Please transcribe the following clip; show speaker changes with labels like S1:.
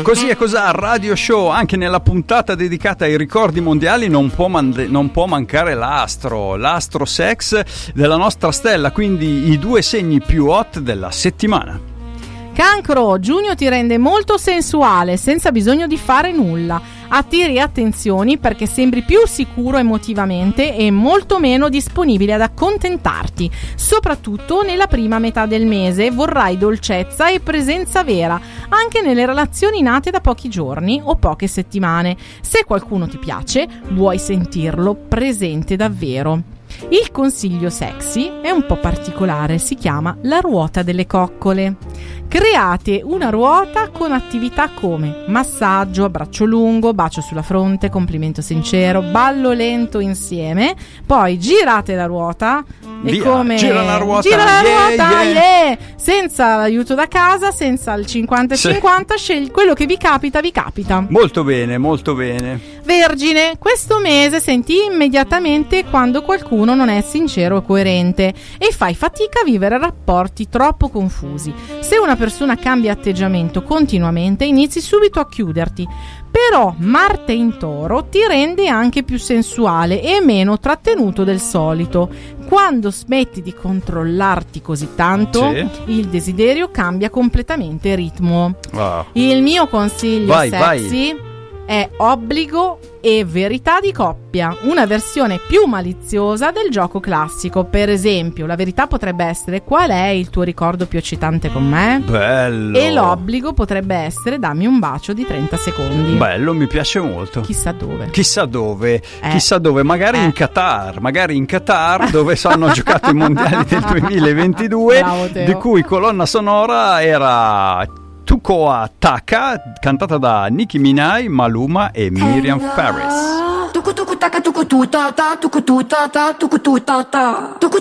S1: Così e cos'ha Radio Show, anche nella puntata dedicata ai ricordi mondiali non può mancare l'astro sex della nostra stella, quindi i 2 segni più hot della settimana.
S2: Cancro, giugno ti rende molto sensuale senza bisogno di fare nulla. Attiri attenzioni perché sembri più sicuro emotivamente e molto meno disponibile ad accontentarti. Soprattutto nella prima metà del mese vorrai dolcezza e presenza vera, anche nelle relazioni nate da pochi giorni o poche settimane. Se qualcuno ti piace, vuoi sentirlo presente davvero. Il consiglio sexy è un po' particolare, si chiama la ruota delle coccole. Create una ruota con attività come massaggio, abbraccio lungo, bacio sulla fronte, complimento sincero, ballo lento insieme, poi girate la ruota e come
S1: gira la ruota,
S2: yeah. Senza l'aiuto da casa, senza il 50-50, scegli quello che vi capita.
S1: Molto bene, molto bene.
S2: Vergine, questo mese senti immediatamente quando qualcuno non è sincero e coerente e fai fatica a vivere rapporti troppo confusi. Se una persona cambia atteggiamento continuamente, inizi subito a chiuderti. Però Marte in Toro ti rende anche più sensuale e meno trattenuto del solito. Quando smetti di controllarti così tanto, il desiderio cambia completamente ritmo.
S1: Wow.
S2: Il mio consiglio sexy è obbligo e verità di coppia, una versione più maliziosa del gioco classico. Per esempio, la verità potrebbe essere: qual è il tuo ricordo più eccitante con me?
S1: Bello.
S2: E l'obbligo potrebbe essere: dammi un bacio di 30 secondi.
S1: Bello, mi piace molto.
S2: Chissà dove,
S1: magari in Qatar, dove hanno giocato i mondiali del 2022.
S2: Bravo, Teo.
S1: Di cui colonna sonora era Tukoa Taka, cantata da Nicki Minaj, Maluma e Miriam Faris.